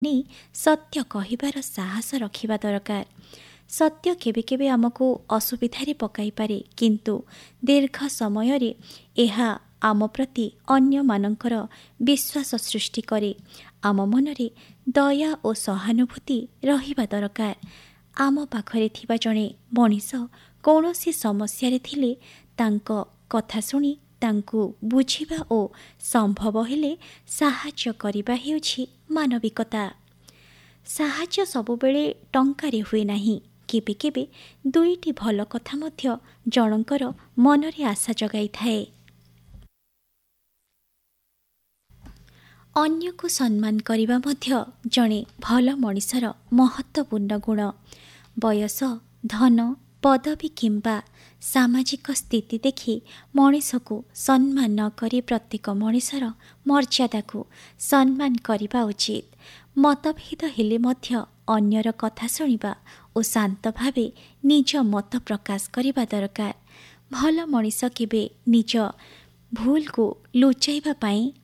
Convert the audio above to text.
ନେଇ ସତ୍ୟ କହିବାର ସାହସ ରଖିବା ଦରକାର। ସତ୍ୟ କେବେ କେବେ ଆମକୁ ଅସୁବିଧାରେ ପକାଇପାରେ, କିନ୍ତୁ ଦୀର୍ଘ ସମୟରେ ଏହା ଆମ ପ୍ରତି ଅନ୍ୟମାନଙ୍କର ବିଶ୍ୱାସ ସୃଷ୍ଟି କରେ। ଆମ ମନରେ ଦୟା ଓ ସହାନୁଭୂତି ରହିବା ଦରକାର। ଆମ ପାଖରେ ଥିବା ଜଣେ ମଣିଷ କୌଣସି ସମସ୍ୟାରେ ଥିଲେ ତାଙ୍କ କଥା ଶୁଣି ତାଙ୍କୁ ବୁଝିବା ଓ ସମ୍ଭବ ହେଲେ ସାହାଯ୍ୟ କରିବା ହେଉଛି ମାନବିକତା। ସାହାଯ୍ୟ ସବୁବେଳେ ଟଙ୍କାରେ ହୁଏ ନାହିଁ। କେବେ କେବେ ଦୁଇଟି ଭଲ କଥା ମଧ୍ୟ ଜଣଙ୍କର ମନରେ ଆଶା ଜଗାଇଥାଏ। ଅନ୍ୟକୁ ସମ୍ମାନ କରିବା ମଧ୍ୟ ଜଣେ ଭଲ ମଣିଷର ମହତ୍ତ୍ୱପୂର୍ଣ୍ଣ ଗୁଣ। ବୟସ, ଧନ, ପଦବୀ କିମ୍ବା ସାମାଜିକ ସ୍ଥିତି ଦେଖି ମଣିଷକୁ ସମ୍ମାନ ନ କରି ପ୍ରତ୍ୟେକ ମଣିଷର ମର୍ଯ୍ୟାଦାକୁ ସମ୍ମାନ କରିବା ଉଚିତ। ମତଭେଦ ହେଲେ ମଧ୍ୟ ଅନ୍ୟର କଥା ଶୁଣିବା ଓ ଶାନ୍ତ ଭାବେ ନିଜ ମତ ପ୍ରକାଶ କରିବା ଦରକାର। ଭଲ ମଣିଷ କେବେ ନିଜ ଭୁଲକୁ ଲୁଚାଇବା ପାଇଁ